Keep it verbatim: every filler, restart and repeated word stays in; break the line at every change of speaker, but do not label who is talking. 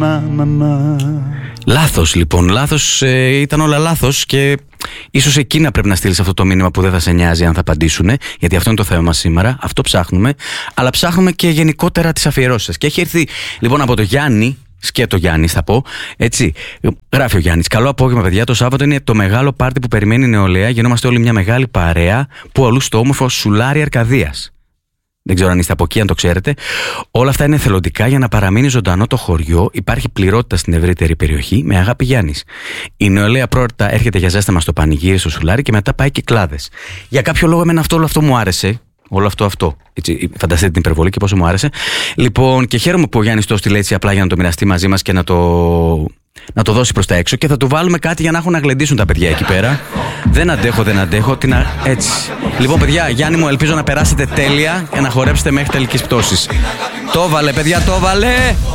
Να, να, να.
Λάθος λοιπόν, λάθος, ε, ήταν όλα λάθος και ίσως εκεί να πρέπει να στείλεις αυτό το μήνυμα που δεν θα σε νοιάζει αν θα απαντήσουν, γιατί αυτό είναι το θέμα μας σήμερα, αυτό ψάχνουμε, αλλά ψάχνουμε και γενικότερα τις αφιερώσεις σας. Και έχει έρθει λοιπόν από το Γιάννη, σκέτο Γιάννης θα πω, έτσι, γράφει ο Γιάννης: καλό απόγευμα παιδιά, το Σάββατο είναι το μεγάλο πάρτι που περιμένει η νεολαία, γινόμαστε όλοι μια μεγάλη παρέα που αλλού στο όμορφο Σουλάρι Αρκαδίας. Δεν ξέρω αν είστε από εκεί, αν το ξέρετε. Όλα αυτά είναι εθελοντικά για να παραμείνει ζωντανό το χωριό. Υπάρχει πληρότητα στην ευρύτερη περιοχή. Με αγάπη Γιάννης. Η νεολαία πρώτα έρχεται για ζέσταμα στο πανηγύρι, στο Σουλάρι και μετά πάει Κυκλάδες. Για κάποιο λόγο, εμένα αυτό, όλο αυτό μου άρεσε. Όλο αυτό αυτό. Έτσι, φανταστείτε την υπερβολή και πόσο μου άρεσε. Λοιπόν, και χαίρομαι που ο Γιάννης το στείλε έτσι απλά για να το μοιραστεί μαζί μας και να το, να το δώσει προς τα έξω. Και θα του βάλουμε κάτι για να έχουν να γλεντήσουν τα παιδιά εκεί πέρα. Δεν αντέχω, δεν αντέχω. Τι να... Έτσι. Λοιπόν, παιδιά, Γιάννη μου, ελπίζω να περάσετε τέλεια και να χορέψετε μέχρι τελικής πτώσης. Το βάλε, παιδιά, το βάλε!